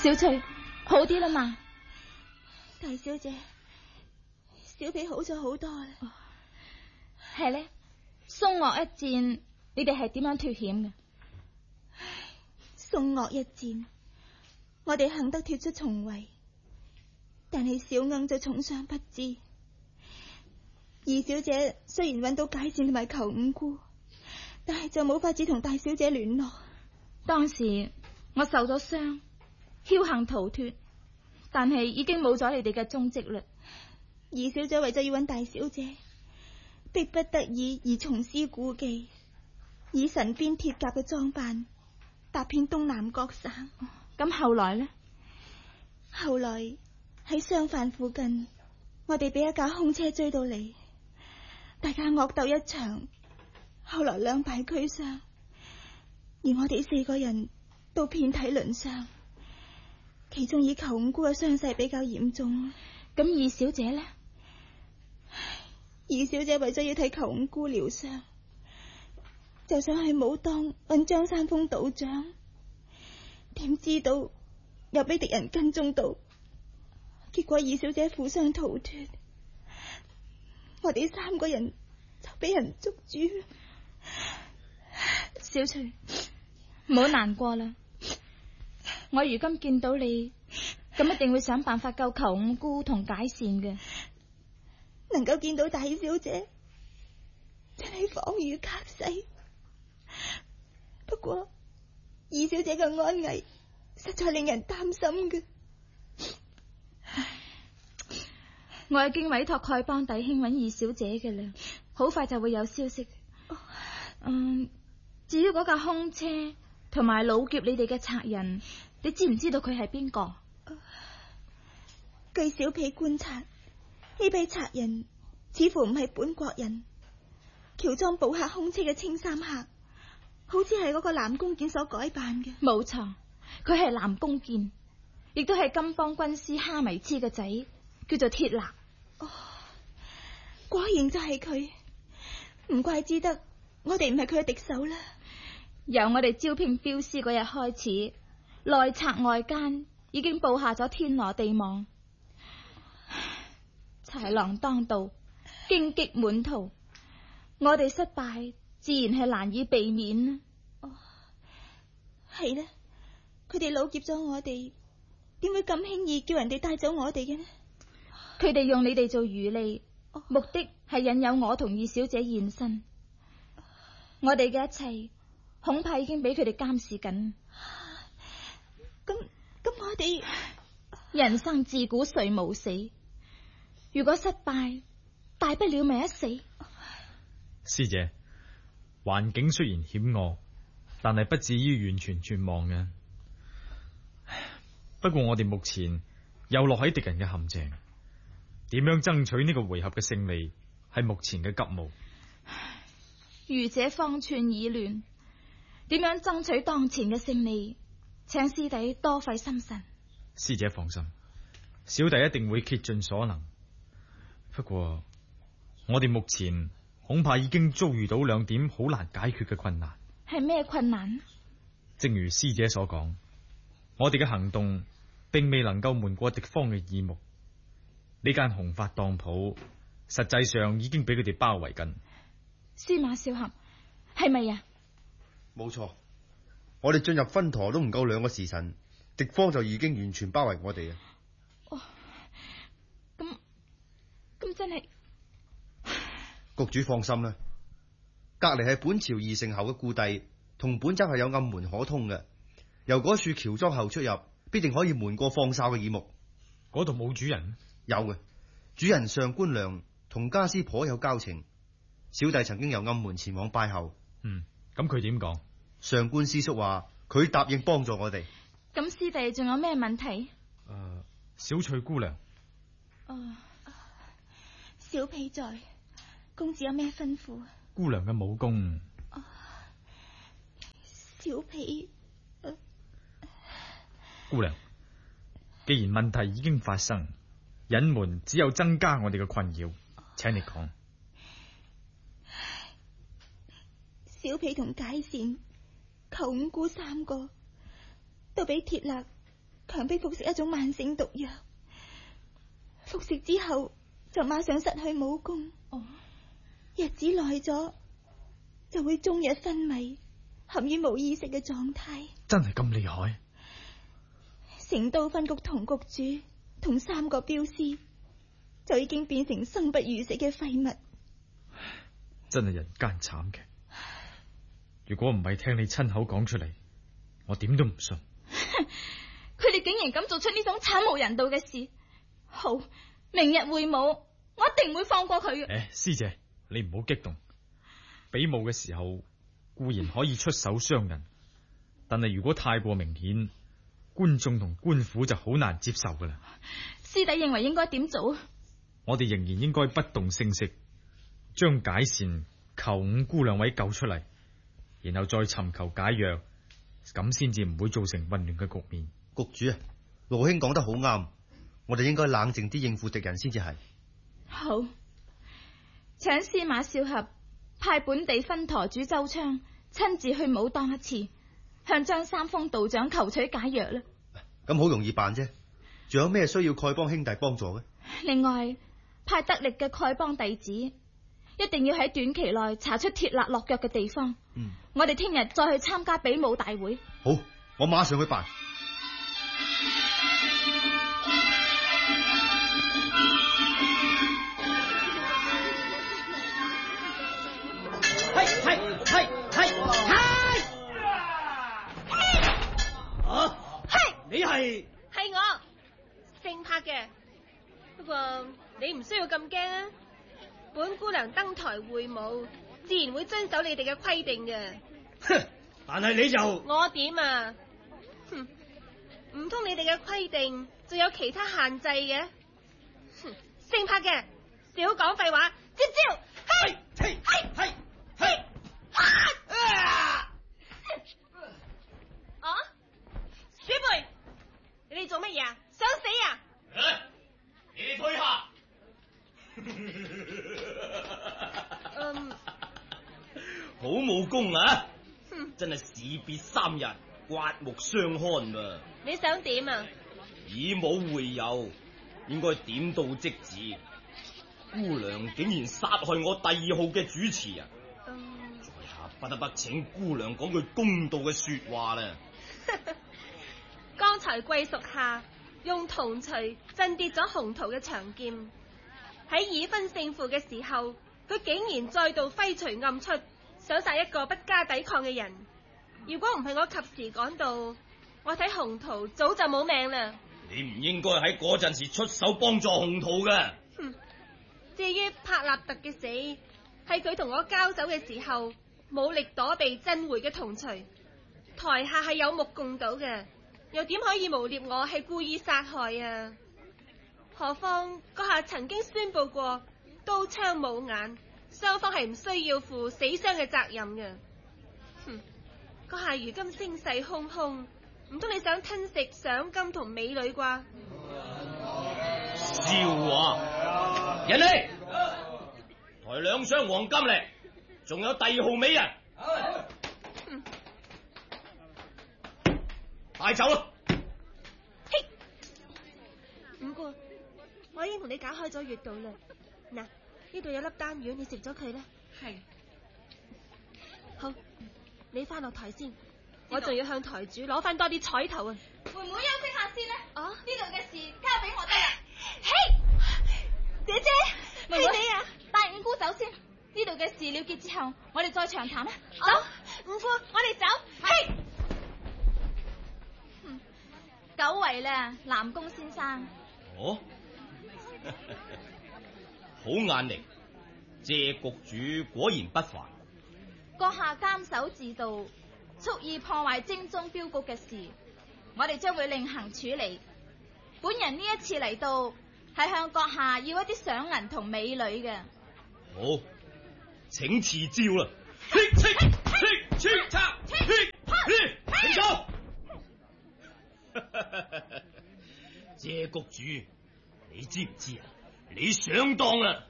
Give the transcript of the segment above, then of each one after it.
小翠，好啲啦嘛？ 大小姐，小婢好咗好多啦。 係呢，宋岳一戰，你哋係點樣脫險嘅？ 宋岳一戰，我哋幸得脫出重圍，但係小鶯就重傷不治。二小姐雖然揾到解線同埋裘五姑，但係就冇法子同大小姐聯絡。 當時我受咗傷，僥倖逃脫，但係已經冇咗你哋嘅蹤跡啦。 二小姐為咗要揾大小姐，迫不得已而重施故技，以神鞭鐵甲嘅裝扮踏遍東南各省。 咁後來呢？ 後來喺襄樊附近，我哋俾一架空車追到嚟，大家惡鬥一場，後來兩敗俱傷，而我哋4個人都遍體鱗傷，其中以裘五姑嘅傷勢比較嚴重。 咁二小姐呢？ 二小姐為咗要睇裘五姑療傷，就想去武當揾張三豐道長，點知道又俾敵人跟蹤到，結果二小姐負傷逃脫，我哋3個人就俾人捉住。 小翠，唔好難過啦，我如今見到你，咁一定會想辦法救裘五姑同解線嘅。 能夠見到大小姐，真係恍如隔世。不過二小姐嘅安危實在令人擔心嘅。 我已經委託丐幫弟兄揾二小姐嘅啦，好快就會有消息。至於嗰架空車同埋老劫你哋嘅賊人，你知唔知道佢係邊個？ 據小婢觀察，呢批賊人似乎唔係本國人，喬裝捕客空車嘅青衫客，好似係嗰個南宮健所改扮嘅。 冇錯，佢係南宮健，亦都係金邦軍師哈迷痴嘅仔，叫做鐵勒。 果然就係佢，唔怪之得我哋唔係佢嘅敵手啦。 由我哋招聘鏢師嗰日開始，內賊外奸已經布下咗天羅地網，豺狼當道，荊棘滿途，我哋失敗自然係難以避免。 係呢，佢哋老劫咗我哋，點會咁輕易叫人哋帶走我哋嘅呢？ 佢哋用你哋做魚餌，目的係引誘我同二小姐現身。我哋嘅一切恐怕已經俾佢哋監視緊。 咁我哋人生自古誰無死？如果失敗，大不了咪一死。 師姐，環境雖然險惡，但係不至於完全絕望嘅。不過我哋目前又落喺敵人嘅陷阱，點樣爭取呢個回合嘅勝利係目前嘅急務。 愚者方寸已亂，點樣爭取當前嘅勝利？請師弟多費心神。 師姐放心，小弟一定會竭盡所能。不過我哋目前恐怕已經遭遇到2點好難解決嘅困難。 係咩困難？ 正如師姐所講，我哋嘅行動並未能夠瞞過敵方嘅耳目。呢間紅髮當鋪實際上已經俾佢哋包圍緊。 司馬少俠，係咪啊？ 冇錯，我哋進入分舵都唔夠2個時辰，敵方就已經完全包圍我哋啊！ 咁真係。 局主放心啦，隔籬係本朝2城侯嘅故地，同本州係有暗門可通嘅。由嗰處喬裝後出入，必定可以瞞過放哨嘅耳目。 嗰度冇主人？ 有嘅，主人上官良同家師頗有交情，小弟曾經由暗門前往拜候。 咁佢點講？ 上官師叔話佢答應幫助我哋。 咁師弟仲有咩問題？ 小翠姑娘。 小婢在，公子有咩吩咐？ 姑娘嘅武功。 小婢。 姑娘，既然問題已經發生，隱瞞只有增加我哋嘅困擾，請你講。 小婢同解線、裘五姑3個都俾鐵勒強迫服食一種慢性毒藥，服食之後就馬上失去武功。日子耐咗就會終日昏迷，陷於冇意識嘅狀態。 真係咁厲害？ 成都分局同局主同3個鏢師就已經變成生不如死嘅廢物。 真係人間慘劇。如果唔係聽你親口講出嚟，我點都唔信。 佢哋竟然敢做出呢種慘無人道嘅事。好，明日會武，我一定唔會放過佢嘅。 師姐，你唔好激動。比武嘅時候固然可以出手傷人，但係如果太過明顯，觀眾同官府就好難接受噶啦。 師弟認為應該點做？ 我哋仍然應該不動聲色，將解善求五姑兩位救出嚟，然後再尋求解藥，咁先至唔會造成混亂嘅局面。 局主啊，盧兄講得好啱，我哋應該冷靜啲應付敵人先至係。 好，請司馬少俠派本地分舵主周昌親自去武當一次，向張三豐道長求取解藥啦。 咁好容易辦啫，仲有咩需要丐幫兄弟幫助嘅？ 另外，派得力嘅丐幫弟子，一定要喺短期內查出鐵勒落腳嘅地方。我哋聽日再去參加比武大會。 好，我馬上去辦。 你係我姓柏嘅，不過你唔需要咁驚啊！本姑娘登台會武，自然會遵守你哋嘅規定嘅。 哼，但係你就我點啊？哼，唔通你哋嘅規定仲有其他限制嘅？哼，姓柏嘅，少講廢話，接招！鼠輩，你哋做乜嘢啊？想死啊？ 你哋退下。好武功啊！真係士別3日，刮目相看噃。 你想點啊？ 以武會友，應該點到即止。姑娘竟然殺害我第2號嘅主持人，在下不得不請姑娘講句公道嘅說話啦。 剛才貴屬下用銅錘震跌咗洪圖嘅長劍，喺已分勝負嘅時候，佢竟然再度揮錘暗出，想殺一個不加抵抗嘅人。如果唔係我及時趕到，我睇洪圖早就冇命啦。 你唔應該喺嗰陣時出手幫助洪圖嘅。 至於柏納特嘅死，係佢同我交手嘅時候冇力躲避震回嘅銅錘，台下係有目共睹嘅。又點可以誣衊我係故意殺害啊？何況閣下曾經宣布過刀槍冇眼，雙方係唔需要負死傷嘅責任嘅。閣下如今聲勢洶洶，唔通你想吞食賞金同美女啩？ 笑話！人嚟，抬2箱黃金嚟，仲有第2號美人。帶走啦！ 嘿，五姑，我已經同你搞開咗穴道啦。嗱，呢度有粒丹丸，你食咗佢啦。係。好，你翻落台先，我仲要向台主攞翻多啲彩頭啊。 妹妹休息下先啦。呢度嘅事交俾我得啦。 嘿，姐姐， 妹妹係你啊！ 帶五姑走先。呢度嘅事了結之後，我哋再長談啦。走， 五姑，我哋走。 嘿。久違啦，南宮先生。 好眼力，謝局主果然不凡。 閣下監守自盜，蓄意破壞精忠鏢局嘅事，我哋將會另行處理。本人呢一次嚟到，係向閣下要一啲賞銀同美女嘅。 好，請賜招啦！請走！謝局主，你知唔知啊？你上當啦！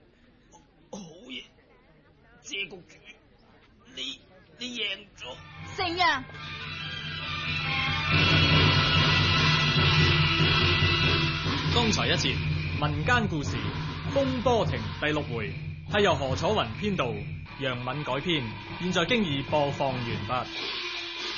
好嘢，謝局主，你贏咗。 承讓。 剛才一節民間故事《風波亭》第6回係由何楚雲編導，楊敏改編，現在經已播放完畢。